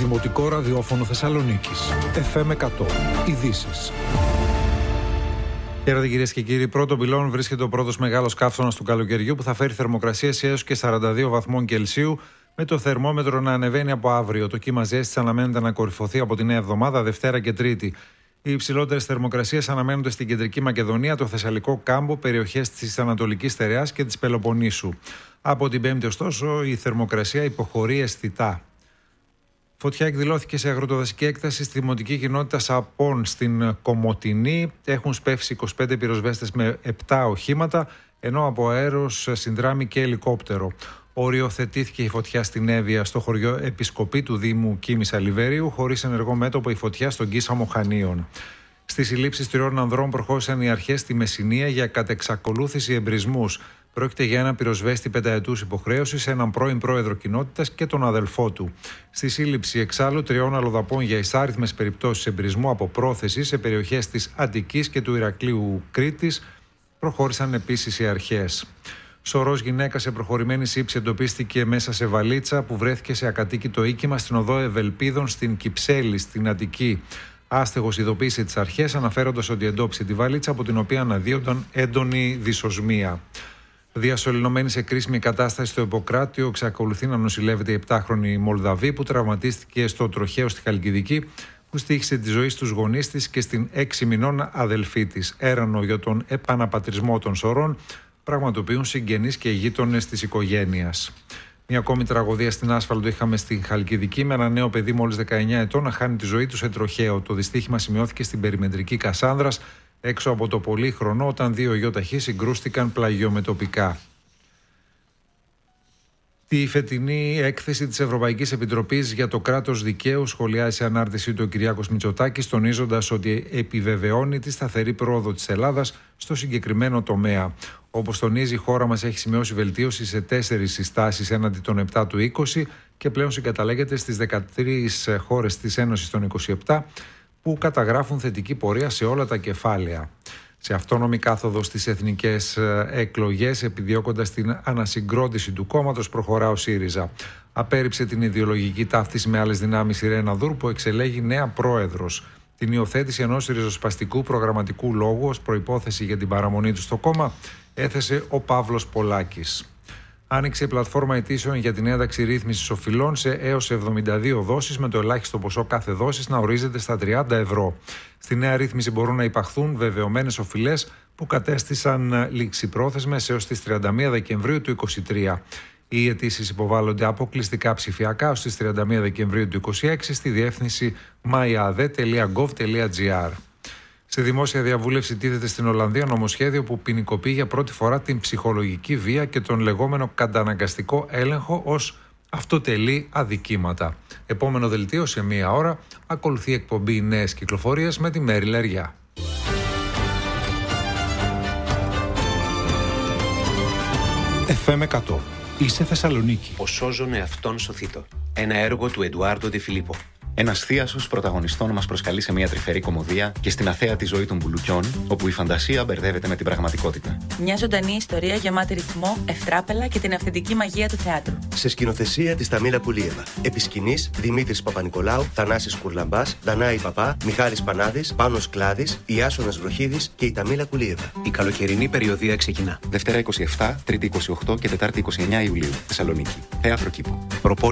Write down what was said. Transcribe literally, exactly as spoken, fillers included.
Δημοτικό Ραδιόφωνο Θεσσαλονίκης. εφ εμ εκατό. Ειδήσεις. Χαίρετε κυρίες και κύριοι. Πρώτο πυλόν βρίσκεται ο πρώτος μεγάλος καύσωνας του καλοκαιριού που θα φέρει θερμοκρασίες έως και σαράντα δύο βαθμών Κελσίου, με το θερμόμετρο να ανεβαίνει από αύριο. Το κύμα ζέστης αναμένεται να κορυφωθεί από τη νέα εβδομάδα, Δευτέρα και Τρίτη. Οι υψηλότερες θερμοκρασίες αναμένονται στην Κεντρική Μακεδονία, το Θεσσαλικό Κάμπο, περιοχές της Ανατολικής Στερεάς και της Πελοποννήσου. Από την Πέμπτη, ωστόσο, η θερμοκρασία υποχωρεί αισθητά. Φωτιά εκδηλώθηκε σε αγροτοδασική έκταση στη δημοτική κοινότητα Σαπών στην Κομοτηνή. Έχουν σπεύσει είκοσι πέντε πυροσβέστες με επτά οχήματα, ενώ από αέρος συνδράμει και ελικόπτερο. Οριοθετήθηκε η φωτιά στην Εύβοια, στο χωριό Επισκοπή του Δήμου Κίμης Αλιβερίου, χωρίς ενεργό μέτωπο η φωτιά στον Κίσαμο Χανίων. Στις συλλήψεις τριών ανδρών προχώρησαν οι αρχές στη Μεσσηνία για κατεξακολούθηση εμπρισμούς. Πρόκειται για ένα πυροσβέστη πενταετούς υποχρέωσης, έναν πρώην πρόεδρο κοινότητας και τον αδελφό του. Στη σύλληψη εξάλλου τριών αλλοδαπών για εισάριθμες περιπτώσεις εμπρισμού από πρόθεση σε περιοχές της Αττικής και του Ηρακλείου Κρήτης προχώρησαν επίσης οι αρχές. Σωρός γυναίκα σε προχωρημένη σύψη εντοπίστηκε μέσα σε βαλίτσα που βρέθηκε σε ακατοίκητο οίκημα στην οδό Ευελπίδων στην Κυψέλη, στην Αττική. Άστεγος ειδοποίησε τις αρχές, αναφέροντας ότι εντόπισε τη βαλίτσα από την οποία αναδύονταν έντονη δυσοσμία. Διασωληνωμένη σε κρίσιμη κατάσταση στο Ιπποκράτιο, εξακολουθεί να νοσηλεύεται η επτάχρονη Μολδαβή που τραυματίστηκε στο τροχαίο στη Χαλκιδική, που στοίχησε τη ζωή στους γονείς της και στην έξι μηνών αδελφή της. Έρανο για τον επαναπατρισμό των σωρών πραγματοποιούν συγγενείς και γείτονες της οικογένειας. Μια ακόμη τραγωδία στην άσφαλτο είχαμε στην Χαλκιδική, με ένα νέο παιδί μόλις δεκαεννιά ετών να χάνει τη ζωή του σε τροχαίο. Το δυστύχημα σημειώθηκε στην περιμετρική Κασάνδρας, έξω από το Πολύχρονο, όταν δύο γιοταχή συγκρούστηκαν πλαγιομετωπικά. Τη φετινή έκθεση της Ευρωπαϊκής Επιτροπής για το κράτος δικαίου σχολιάζει σε ανάρτησή του ο Κυριάκος Μητσοτάκης, τονίζοντας ότι επιβεβαιώνει τη σταθερή πρόοδο της Ελλάδας στο συγκεκριμένο τομέα. Όπως τονίζει, η χώρα μας έχει σημειώσει βελτίωση σε τέσσερις συστάσεις έναντι των επτά του είκοσι και πλέον συγκαταλέγεται στις δεκατρείς χώρες της Ένωσης των είκοσι επτά που καταγράφουν θετική πορεία σε όλα τα κεφάλαια. Σε αυτόνομη κάθοδο στις εθνικές εκλογές, επιδιώκοντας την ανασυγκρότηση του κόμματος, προχωρά ο ΣΥΡΙΖΑ. Απέρριψε την ιδεολογική ταύτιση με άλλες δυνάμεις η Ρένα Δούρ, που εξελέγει νέα πρόεδρος. Την υιοθέτηση ενός ριζοσπαστικού προγραμματικού λόγου ως προϋπόθεση για την παραμονή του στο κόμμα έθεσε ο Παύλος Πολάκης. Άνοιξε η πλατφόρμα αιτήσεων για την ένταξη ρύθμισης οφειλών σε έως εβδομήντα δύο δόσεις, με το ελάχιστο ποσό κάθε δόσης να ορίζεται στα τριάντα ευρώ. Στη νέα ρύθμιση μπορούν να υπαχθούν βεβαιωμένες οφειλές που κατέστησαν ληξιπρόθεσμες έως τις τριάντα μία Δεκεμβρίου του είκοσι τρία. Οι αιτήσεις υποβάλλονται αποκλειστικά ψηφιακά ως τις τριάντα μία Δεκεμβρίου του είκοσι έξι στη διεύθυνση μάιααδέ τελεία γκοβ τελεία τζι άρ. Σε δημόσια διαβούλευση τίθεται στην Ολλανδία νομοσχέδιο που ποινικοποιεί για πρώτη φορά την ψυχολογική βία και τον λεγόμενο καταναγκαστικό έλεγχο ως αυτοτελή αδικήματα. Επόμενο δελτίο σε μία ώρα. Ακολουθεί εκπομπή Νέες Κυκλοφορίες με τη Μέρη Λεριά. εφ εμ εκατό. Είσαι Θεσσαλονίκη. Ο σώζον εαυτόν σωθήτω. Ένα έργο του Εντουάρντο Ντε Φιλίππο. Ένας θείασος πρωταγωνιστών μας προσκαλεί σε μια τρυφερή κωμωδία και στην αθέατη ζωή των μπουλουκιών, όπου η φαντασία μπερδεύεται με την πραγματικότητα. Μια ζωντανή ιστορία γεμάτη ρυθμό, ευτράπελα και την αυθεντική μαγεία του θεάτρου. Σε σκηνοθεσία της Ταμίλα Κουλίεβα. Επί σκηνής Δημήτρης Παπα-Νικολάου, Θανάσης Κουρλαμπάς, Δανάη Παπά, Μιχάλης Πανάδης, Πάνος Κλάδης, Ιάσονας Βροχίδης και η Ταμίλα Κουλίεβα. Η καλοκαιρινή περιοδία ξεκινά. Δευτέρα είκοσι επτά, Τρίτη είκοσι οκτώ και Τετάρτη είκοσι εννέα Ιουλίου. Θεσσαλονίκη. Θέατρο Κήπου. Προπόνηση